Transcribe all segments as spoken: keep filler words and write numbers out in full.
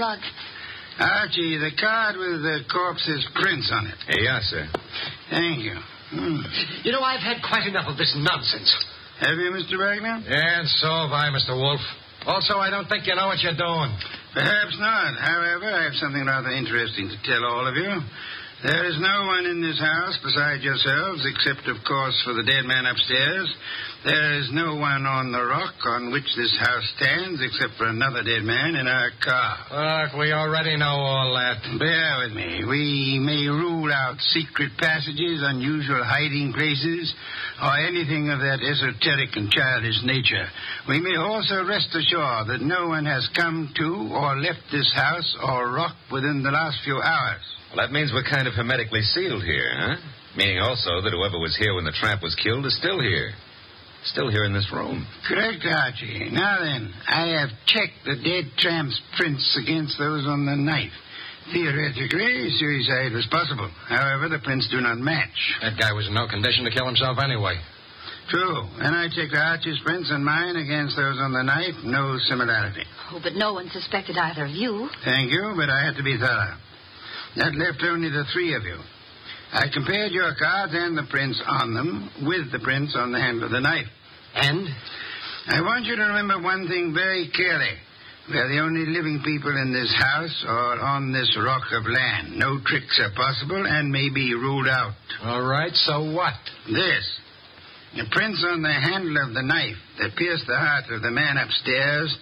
rug. Archie, the card with the corpse's prints on it. Hey, yes, sir. Thank you. Hmm. You know, I've had quite enough of this nonsense. Have you, Mister Wagner? Yeah, and so have I, Mister Wolf. Also, I don't think you know what you're doing. Perhaps not. However, I have something rather interesting to tell all of you. There is no one in this house besides yourselves, except, of course, for the dead man upstairs. There is no one on the rock on which this house stands, except for another dead man in our car. Look, we already know all that. Bear with me. We may rule out secret passages, unusual hiding places, or anything of that esoteric and childish nature. We may also rest assured that no one has come to or left this house or rock within the last few hours. Well, that means we're kind of hermetically sealed here, huh? Meaning also that whoever was here when the tramp was killed is still here. Still here in this room. Correct, Archie. Now then, I have checked the dead tramp's prints against those on the knife. Theoretically, suicide was possible. However, the prints do not match. That guy was in no condition to kill himself anyway. True. And I checked Archie's prints and mine against those on the knife. No similarity. Oh, but no one suspected either of you. Thank you, but I had to be thorough. That left only the three of you. I compared your cards and the prints on them with the prints on the handle of the knife. And? I want you to remember one thing very clearly. We are the only living people in this house or on this rock of land. No tricks are possible and may be ruled out. All right, so what? This. The prints on the handle of the knife that pierced the heart of the man upstairs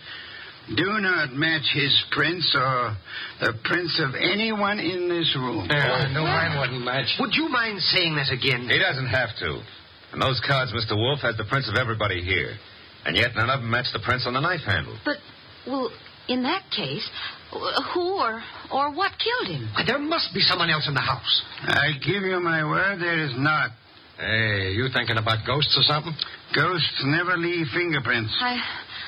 do not match his prints or the prints of anyone in this room. Yeah, no, mine wouldn't match. Would you mind saying that again? He doesn't have to. And those cards, Mister Wolf, has the prints of everybody here. And yet none of them match the prints on the knife handle. But, well, in that case, who or or what killed him? There must be someone else in the house. I give you my word, there is not. Hey, you thinking about ghosts or something? Ghosts never leave fingerprints. I...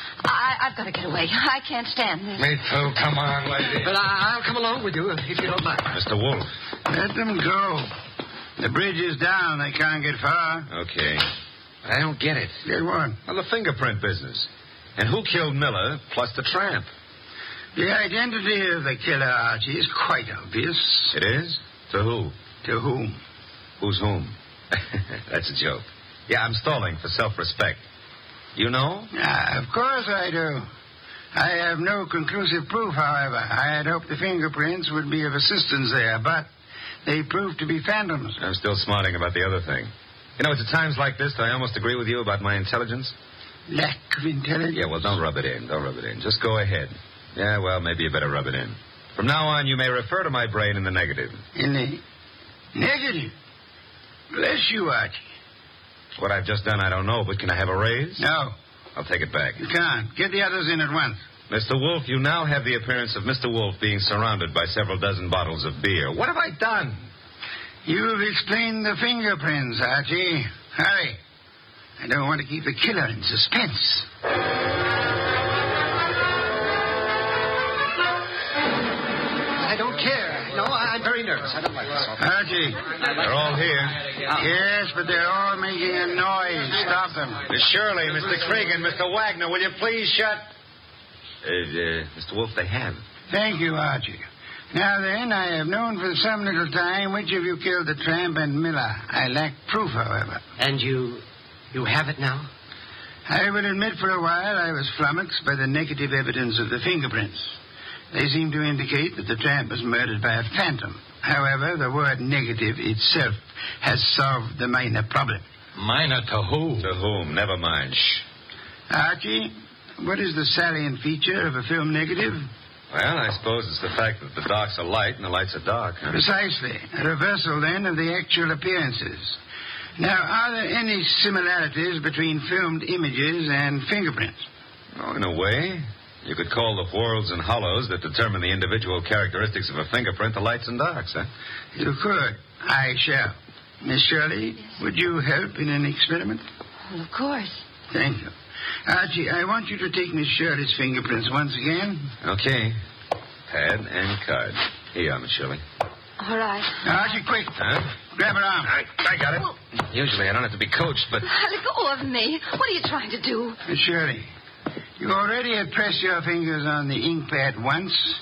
I, I've got to get away. I can't stand this. Me too. Come on, lady. But I, I'll come along with you if you don't mind. Mister Wolf. Let them go. The bridge is down. They can't get far. Okay. I don't get it. Get what? Well, the fingerprint business. And who killed Miller plus the tramp? The identity of the killer, Archie, is quite obvious. It is? To who? To whom? Who's whom? That's a joke. Yeah, I'm stalling for self-respect. You know? Ah, of course I do. I have no conclusive proof, however. I had hoped the fingerprints would be of assistance there, but they proved to be phantoms. I'm still smarting about the other thing. You know, it's at times like this that I almost agree with you about my intelligence. Lack of intelligence? Yeah, well, don't rub it in. Don't rub it in. Just go ahead. Yeah, well, maybe you better rub it in. From now on, you may refer to my brain in the negative. In the negative? Bless you, Archie. What I've just done, I don't know, but can I have a raise? No. I'll take it back. You can't. Get the others in at once. Mister Wolf, you now have the appearance of Mister Wolf being surrounded by several dozen bottles of beer. What have I done? You've explained the fingerprints, Archie. Hurry. I don't want to keep the killer in suspense. I don't care. No, I'm very nervous. I don't like this. Archie. They're all here. Yes, but they're all making a noise. Stop them. Miss Shirley, Mister Cregan, Mister Wagner, will you please shut... Uh, uh, Mister Wolf, they have. Thank you, Archie. Now then, I have known for some little time which of you killed the tramp and Miller. I lack proof, however. And you... you have it now? I will admit for a while I was flummoxed by the negative evidence of the fingerprints. They seem to indicate that the tramp was murdered by a phantom. However, the word negative itself has solved the minor problem. Minor to who? To whom? Never mind. Shh. Archie, what is the salient feature of a film negative? Well, I suppose it's the fact that the darks are light and the lights are dark. Huh? Precisely. A reversal, then, of the actual appearances. Now, are there any similarities between filmed images and fingerprints? Oh, in a way. You could call the whorls and hollows that determine the individual characteristics of a fingerprint the lights and darks, huh? You could. I shall. Miss Shirley, would you help in an experiment? Well, of course. Thank you. Archie, I want you to take Miss Shirley's fingerprints once again. Okay. Pad and card. Here you are, Miss Shirley. All right. Now, Archie, quick. Huh? Grab her arm. I, I got it. Well, Usually I don't have to be coached, but... let go of me. What are you trying to do? Miss Shirley, you already have pressed your fingers on the ink pad once.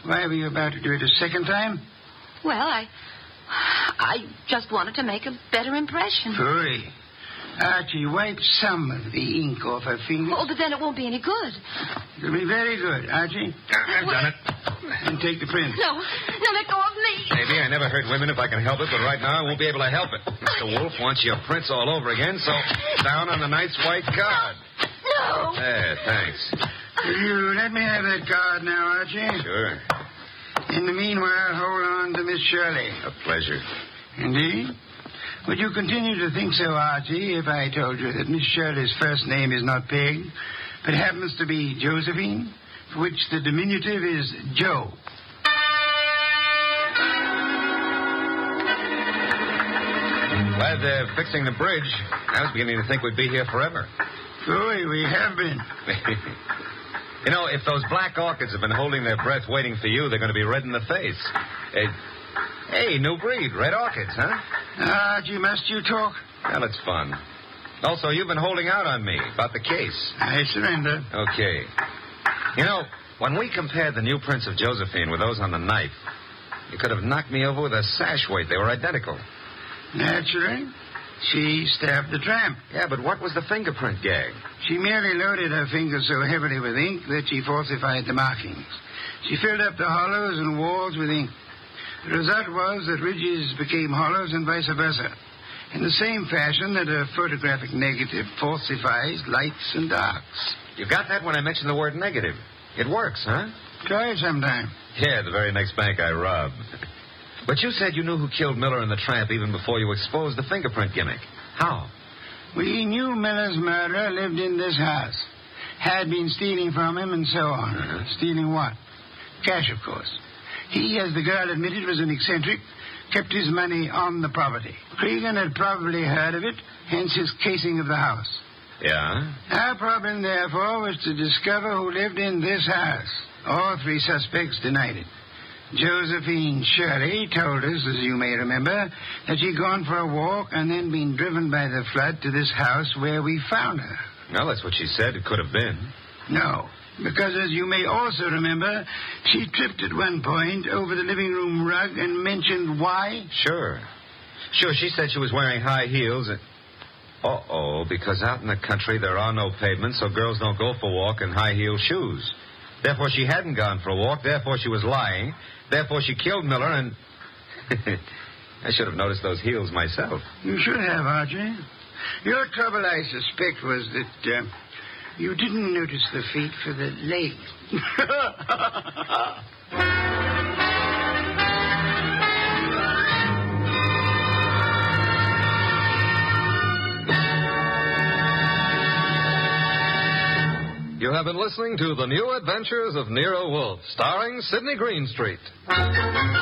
Why were you about to do it a second time? Well, I... I just wanted to make a better impression. Hurry. Archie, wipe some of the ink off her fingers. Oh, but then it won't be any good. It'll be very good, Archie. I've done it. And take the print. No, no, let go of me. Maybe I never hurt women if I can help it, but right now I won't be able to help it. Mister Wolf wants your prints all over again, so down on the nice white card. No. There, thanks. Will you let me have that card now, Archie? Sure. In the meanwhile, hold on to Miss Shirley. A pleasure. Indeed? Would you continue to think so, Archie, if I told you that Miss Shirley's first name is not Peg, but happens to be Josephine, for which the diminutive is Joe? Glad they're fixing the bridge. I was beginning to think we'd be here forever. Boy, we have been. You know, if those black orchids have been holding their breath waiting for you, they're going to be red in the face. Hey, hey, new breed, red orchids, huh? Archie, must you talk? Well, it's fun. Also, you've been holding out on me about the case. I surrender. Okay. You know, when we compared the new prints of Josephine with those on the knife, you could have knocked me over with a sash weight. They were identical. Naturally. She stabbed the tramp. Yeah, but what was the fingerprint gag? She merely loaded her fingers so heavily with ink that she falsified the markings. She filled up the hollows and walls with ink. The result was that ridges became hollows and vice versa, in the same fashion that a photographic negative falsifies lights and darks. You got that when I mentioned the word negative. It works, huh? Try it sometime. Yeah, the very next bank I robbed. But you said you knew who killed Miller and the tramp even before you exposed the fingerprint gimmick. How? We knew Miller's murderer lived in this house, had been stealing from him and so on. Uh-huh. Stealing what? Cash, of course. He, as the girl admitted, was an eccentric, kept his money on the property. Cregan had probably heard of it, hence his casing of the house. Yeah? Our problem, therefore, was to discover who lived in this house. All three suspects denied it. Josephine Shirley told us, as you may remember, that she'd gone for a walk and then been driven by the flood to this house where we found her. Well, that's what she said. It could have been. No, because as you may also remember, she tripped at one point over the living room rug and mentioned why. Sure. Sure, she said she was wearing high heels and... Uh-oh, because out in the country there are no pavements, so girls don't go for a walk in high-heel shoes. Therefore, she hadn't gone for a walk. Therefore, she was lying. Therefore, she killed Miller, and... I should have noticed those heels myself. You should have, Archie. Your trouble, I suspect, was that uh, you didn't notice the feet for the legs. You have been listening to The New Adventures of Nero Wolfe, starring Sidney Greenstreet.